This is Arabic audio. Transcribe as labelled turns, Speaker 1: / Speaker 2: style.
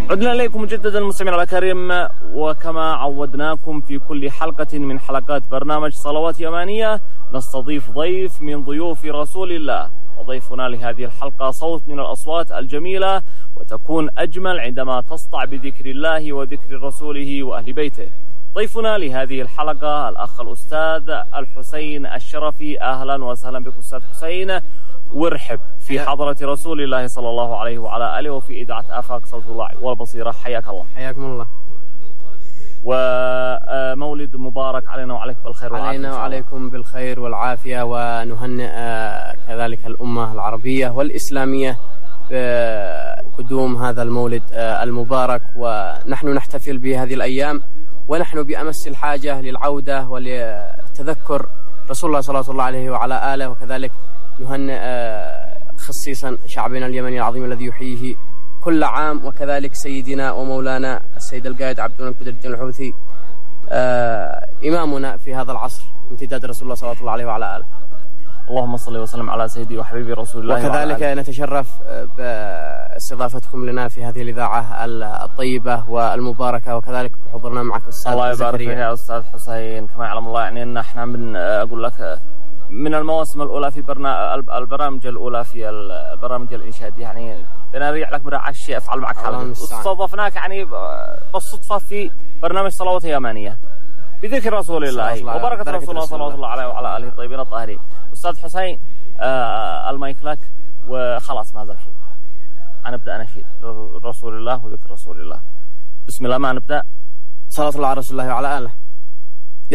Speaker 1: عدنا إليكم مجددا المستمعين الكريم، وكما عودناكم في كل حلقة من حلقات برنامج صلوات يمانية نستضيف ضيف من ضيوف رسول الله، وضيفنا لهذه الحلقة صوت من الأصوات الجميلة وتكون أجمل عندما تسطع بذكر الله وذكر رسوله وأهل بيته. ضيفنا لهذه الحلقة الأخ الأستاذ الحسين الشرفي. أهلا وسهلا بك أستاذ حسين، وارحب في حضرة رسول الله صلى الله عليه وعلى آله وفي إذاعة آفاق صوت الوعي والبصيرة. حياك الله.
Speaker 2: حياكم الله.
Speaker 1: ومولد مبارك علينا وعليك بالخير والعافية.
Speaker 2: علينا وعليكم بالخير والعافية، ونهنئ كذلك الأمة العربية والإسلامية بقدوم هذا المولد المبارك، ونحن نحتفل بهذه الأيام ونحن بأمس الحاجة للعودة ولتذكر رسول الله صلى الله عليه وعلى آله، وكذلك نهنئ خصيصا شعبنا اليمني العظيم الذي يحييه كل عام، وكذلك سيدنا ومولانا السيد القائد عبد الملك بدر الدين الحوثي إمامنا في هذا العصر، امتداد رسول الله صلى الله عليه وعلى آله.
Speaker 1: اللهم صل وسلم على سيدي وحبيبي رسول الله.
Speaker 2: وكذلك نتشرف باستضافتكم لنا في هذه الإذاعة الطيبة والمباركة، وكذلك بحضورنا معك أستاذ
Speaker 1: الله يبارك فيك يا أستاذ حسين. كما يعلم الله يعني أن احنا أقول لك من المواسم الأولى في البرامج الأولى في البرامج الإنشادية، يعني بنريع لك مرة عشي أفعل معك حلقة، استضفناك يعني بالصدفة في برنامج صلوات يمانية بذكر رسول الله وبركة رسول الله صلى الله عليه وعلى آله الطيبين الطاهرين. أستاذ حسين المايك لك، وخلاص ماذا الحين هنبدأ نشيد رسول الله وذكر رسول الله. بسم الله، ما نبدأ.
Speaker 2: صلاة الله على رسول الله وعلى آله.